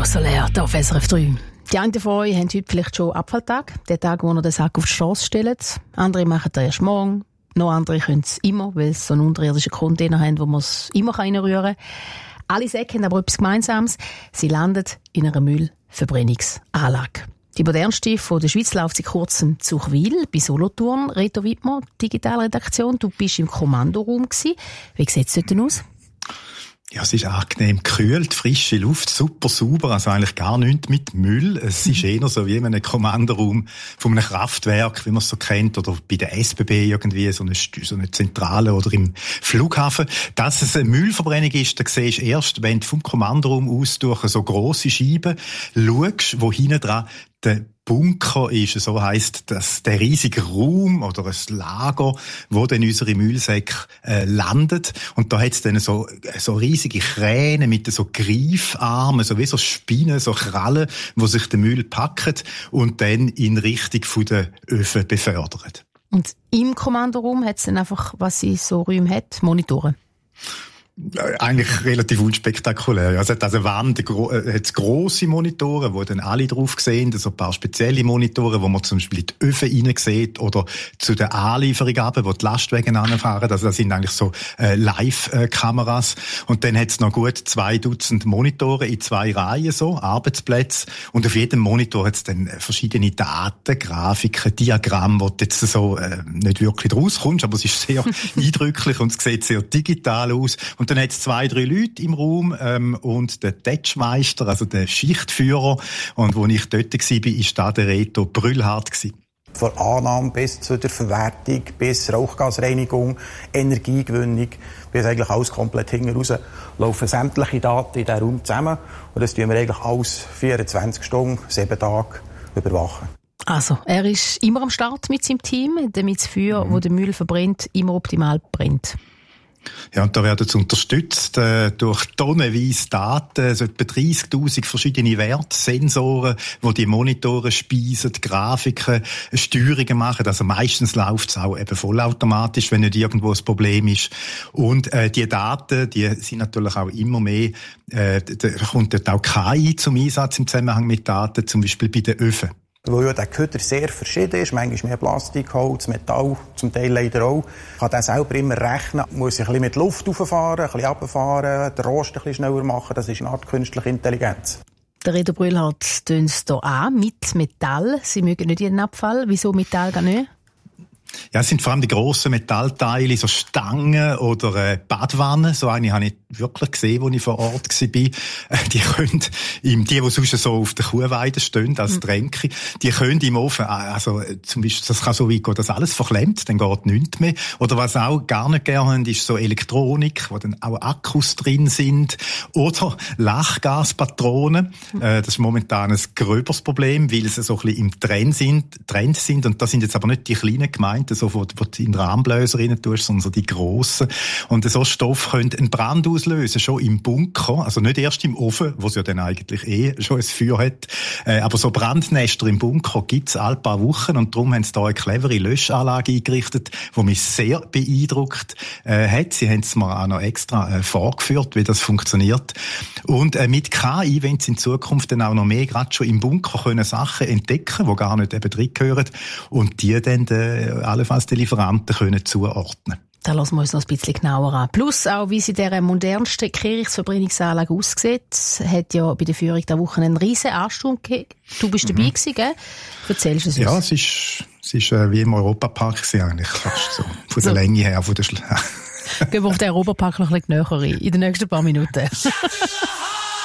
Georges Solaire, hier auf SRF 3. Die einen von euch haben heute vielleicht schon Abfalltag, den Tag, wo ihr den Sack auf die Strasse stellt. Andere machen das erst morgen. Noch andere können es immer, weil sie so einen unterirdischen Container haben, wo man es immer reinrühren kann. Alle Säcke haben aber etwas Gemeinsames. Sie landen in einer Müllverbrennungsanlage. Die modernste von der Schweiz läuft seit kurzem zu Zuchwil bei Solothurn. Reto Wittmer, Digitalredaktion, du bist im Kommandoraum gewesen. Wie sieht es dort aus? Ja, es ist angenehm gekühlt, frische Luft, super sauber, also eigentlich gar nichts mit Müll. Es ist eher so wie in einem Kommandoraum von einem Kraftwerk, wie man es so kennt, oder bei der SBB irgendwie, so eine Zentrale oder im Flughafen. Dass es eine Müllverbrennung ist, das siehst du erst, wenn du vom Kommandoraum aus durch so grosse Scheiben schaust, wo hinten dran der Bunker ist, so heisst das der riesige Raum oder ein Lager, wo dann unsere Müllsäcke landet. Und da hat's dann so riesige Kräne mit so Greifarmen, so wie so Spinnen, so Krallen, wo sich der Müll packen und dann in Richtung von der Öfen befördern. Und im Kommandoraum hat's dann einfach, was sie so Räume hat, Monitore? Eigentlich relativ unspektakulär. Also, an der Wand hat's grosse Monitore, wo dann alle drauf sehen, so ein paar spezielle Monitore, wo man zum Beispiel in die Öfen rein sieht oder zu der Anlieferung runter, wo die Lastwagen anfahren. Also, das sind eigentlich so Live-Kameras. Und dann hat's noch gut 2 Dutzend Monitore in 2 Reihen, so Arbeitsplätze. Und auf jedem Monitor hat's dann verschiedene Daten, Grafiken, Diagramme, wo du jetzt so nicht wirklich rauskommst, aber es ist sehr eindrücklich und es sieht sehr digital aus. Und dann hat es 2, 3 Leute im Raum und der Tetschmeister, also der Schichtführer. Und wo ich dort war, war da der Reto brüllhart. Von Annahme bis zu der Verwertung, bis Rauchgasreinigung, Energiegewinnung, bis eigentlich alles komplett hinten raus, laufen sämtliche Daten in diesem Raum zusammen. Und das tun wir eigentlich alles 24 Stunden, 7 Tage überwachen. Also, er ist immer am Start mit seinem Team, damit das Feuer, das den Müll verbrennt, immer optimal brennt. Ja, und da werden sie unterstützt durch tonnenweise Daten, so etwa 30'000 verschiedene Werte, Sensoren, die Monitore speisen, Grafiken, Steuerungen machen. Also meistens läuft es auch eben vollautomatisch, wenn nicht irgendwo ein Problem ist. Und die Daten, die sind natürlich auch immer mehr, da kommt dort auch KI zum Einsatz im Zusammenhang mit Daten, zum Beispiel bei den Öfen. Weil ja der Köder sehr verschieden ist, manchmal mehr Plastik, Holz, Metall, zum Teil leider auch, kann der selber immer rechnen, muss sich ein bisschen mit Luft rauffahren, ein bisschen runterfahren, den Rost ein bisschen schneller machen, das ist eine Art künstliche Intelligenz. Der Reto Brühlhart tönt es hier an, mit Metall. Sie mögen nicht jeden Abfall. Wieso Metall gar nicht? Ja, es sind vor allem die grossen Metallteile, so Stangen oder Badwannen. So eine habe ich wirklich gesehen, als ich vor Ort war. Die können, die sonst so auf der Kuhweide stehen, als Tränke, die können im Ofen, also zum Beispiel, das kann so weit gehen, dass alles verklemmt, dann geht nichts mehr. Oder was auch gar nicht gerne haben, ist so Elektronik, wo dann auch Akkus drin sind. Oder Lachgaspatronen. Das ist momentan ein gröberes Problem, weil sie so ein bisschen im Trend sind. Und das sind jetzt aber nicht die kleinen Gemeinden, so, wo du in den Rahmenbläser rein tust, sondern so die grossen. Und so Stoff könnte einen Brand auslösen, schon im Bunker, also nicht erst im Ofen, wo es ja dann eigentlich schon ein Feuer hat. Aber so Brandnester im Bunker gibt's alle paar Wochen und darum haben sie da eine clevere Löschanlage eingerichtet, die mich sehr beeindruckt hat. Sie haben es mir auch noch extra vorgeführt, wie das funktioniert. Und mit KI, wenn sie in Zukunft dann auch noch mehr, gerade schon im Bunker, können Sachen entdecken, die gar nicht eben drin gehören und die dann allenfalls die Lieferanten können zuordnen. Da lassen wir uns noch ein bisschen genauer an. Plus auch, wie sie dieser modernsten Kirchsverbrennungsanlage aussieht, hat ja bei der Führung der Woche einen riesen Ansturm gegeben. Du bist dabei gewesen, gell? Erzählst du es uns? Ja, es ist wie im Europapark eigentlich, fast so. Von der Länge her, von der Gehen wir auf den Europapark noch ein bisschen näher rein, in den nächsten paar Minuten.